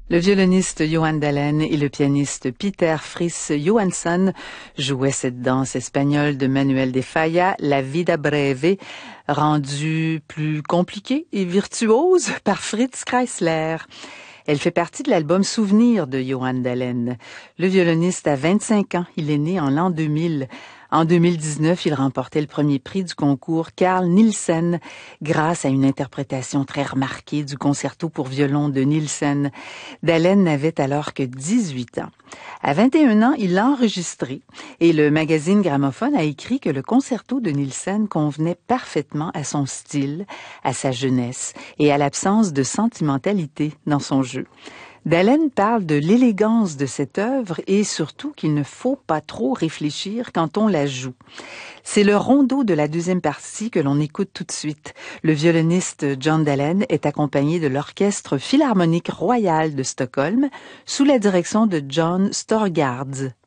Le violoniste Johan Dalén et le pianiste Peter Friis Johansson jouaient cette danse espagnole de Manuel de Falla, La Vida Breve, rendue plus compliquée et virtuose par Fritz Kreisler. Elle fait partie de l'album Souvenir de Johan Dalén. Le violoniste a 25 ans, il est né en l'an 2000. En 2019, il remportait le premier prix du concours Carl Nielsen grâce à une interprétation très remarquée du concerto pour violon de Nielsen. Dalén n'avait alors que 18 ans. À 21 ans, il l'a enregistré et le magazine Gramophone a écrit que le concerto de Nielsen convenait parfaitement à son style, à sa jeunesse et à l'absence de sentimentalité dans son jeu. Dalén parle de l'élégance de cette œuvre et surtout qu'il ne faut pas trop réfléchir quand on la joue. C'est le rondo de la deuxième partie que l'on écoute tout de suite. Le violoniste John Dalén est accompagné de l'Orchestre Philharmonique Royal de Stockholm sous la direction de John Storgårds.